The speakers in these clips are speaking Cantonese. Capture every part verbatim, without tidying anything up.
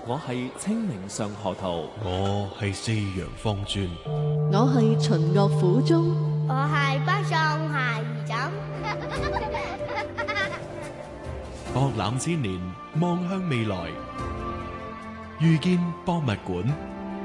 我係清明上河圖， 我係四陽方尊， 我係秦岳府中， 我係北宋下二嬸。 博覽千年，望向未來，遇見博物館。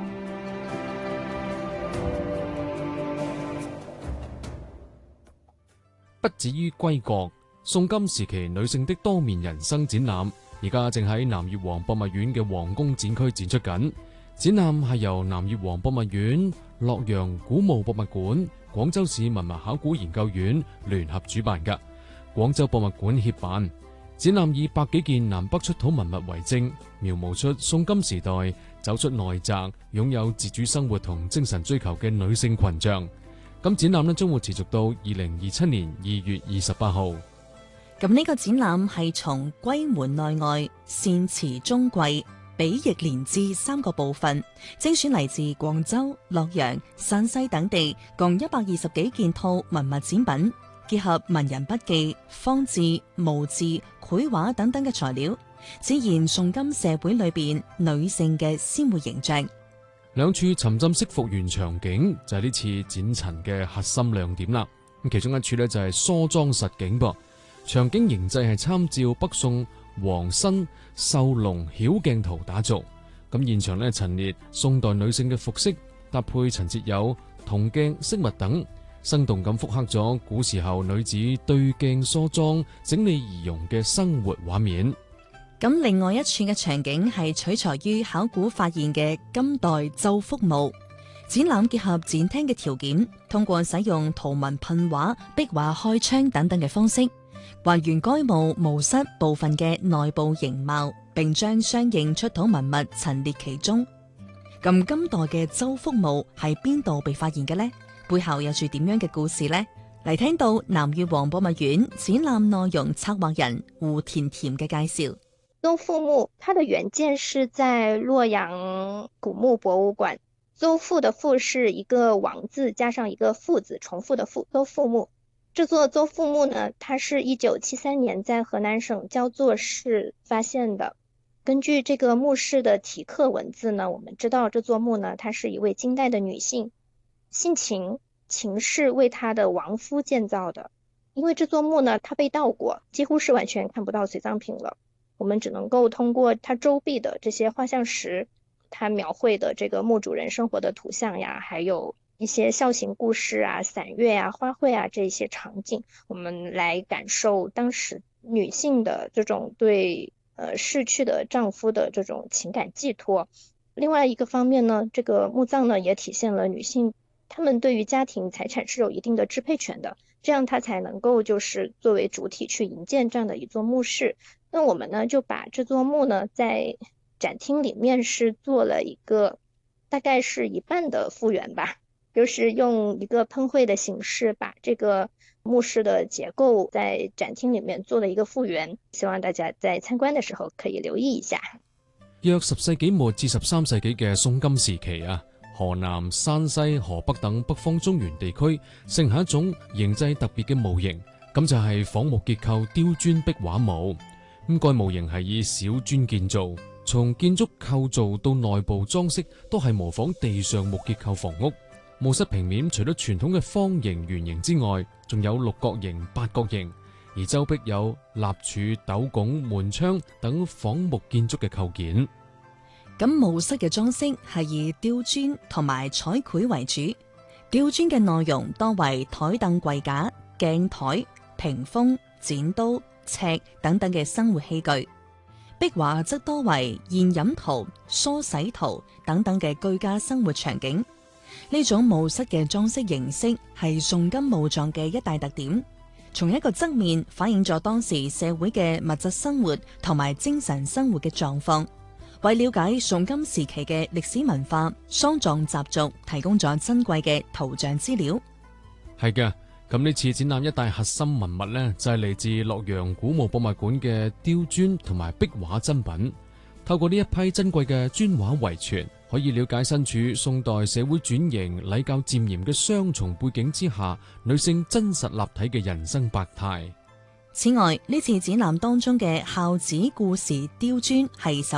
不止於歸國，宋金時期女性的多面人生展覽，而家正喺南越王博物院嘅皇宮展區展出緊。展覽係由南越王博物院、洛陽古墓博物館、廣州市文物考古研究院聯合主辦嘅，廣州博物館協辦。展覽以百幾件南北出土文物為證，描摹出宋金時代走出內宅、擁有自主生活同精神追求嘅女性群像。咁展覽呢將會持續到二零二七年二月二十八號。 咁呢個展覽係從歸門內外、善辭中貴、比翼連枝三個部分，精選嚟自廣州、洛陽、山西等地共一百二十幾件套文物展品，結合文人筆記、方志、墓志、繪畫等等嘅材料，展現宋金社會裏邊女性嘅鮮活形象。 兩處沉浸式復原場景就係呢次展陳嘅核心亮點啦。咁其中一處呢，就係梳妝實景噃，場景形制係參照北宋王申繡龍曉鏡圖打造。咁現場呢，陳列宋代女性嘅服飾，搭配陳設有銅鏡飾物等，生動咁複刻咗古時候女子對鏡梳妝、整理儀容嘅生活畫面。 咁另外一處嘅場景係取材於考古發現嘅金代周福墓。展覽結合展廳嘅條件，通過使用圖文噴畫、壁畫開窗等等嘅方式，還原該墓墓室部分嘅內部形貌，並將相應出土文物陳列其中。咁金代嘅周福墓係邊度被發現嘅呢？背後有住點樣嘅故事呢？嚟聽到南越王博物院展覽內容策劃人胡甜甜嘅介紹。 邹父墓，它的原件是在洛陽古墓博物館。邹父的父是一個王字加上一個父字，重複的父，邹父墓。這座邹父墓呢，它是一九七三年在河南省焦作市發現的。根據這個墓室的題刻文字呢，我們知道這座墓呢，它是一位金代的女性，姓秦，秦氏為她的亡夫建造的。因為這座墓呢，它被盜過，幾乎是完全看不到隨葬品了。我們只能夠通過它周壁的這些畫像石，它描繪的這個墓主人生活的圖像呀，還有一些孝行故事啊、散樂啊、花卉啊這些場景，我們來感受當時女性的這種對呃逝去的丈夫的這種情感寄託。另外一個方面呢，這個墓葬呢也體現了女性她們對於家庭財產是有一定的支配權的，這樣它才能夠就是作為主體去營建這樣的一座墓室。那我們呢就把這座墓呢在展廳裡面是做了一個大概是一半的復原吧，就是用一個噴繪的形式把這個墓室的結構在展廳裡面做了一個復原，希望大家在參觀的時候可以留意一下。 約十世紀末至十三世紀嘅宋金時期啊，河南、山西、河北等北方中原地區盛行一種形制特別嘅模型，咁就係仿木結構雕磚壁畫墓。咁該模型係以小磚建造，從建築構造到內部裝飾都係模仿地上木結構房屋。墓室平面除咗傳統嘅方形、圓形之外，仲有六角形、八角形，而周壁有立柱、斗拱、門窗等仿木建築嘅構件。 咁墓室嘅裝飾係以雕磚同埋彩繪為主，雕磚嘅內容多為台凳櫃架、鏡台、屏風、剪刀、尺等等嘅生活器具，壁畫則多為宴飲圖、梳洗圖等等嘅居家生活場景。呢種墓室嘅裝飾形式係宋金墓葬嘅一大特點，從一個側面反映咗當時社會嘅物質生活同埋精神生活嘅狀況，為了解宋金時期嘅歷史文化、喪葬習俗提供咗珍貴嘅圖像資料。 係嘅。咁呢次展覽一大核心文物呢，就係嚟自洛陽古墓博物館嘅雕磚同埋壁畫珍品。透過呢一批珍貴嘅磚畫遺存，可以了解身處宋代社會轉型、禮教漸嚴嘅雙重背景之下，女性真實立體嘅人生百態。 此外，呢次展覽當中嘅孝子故事雕磚係首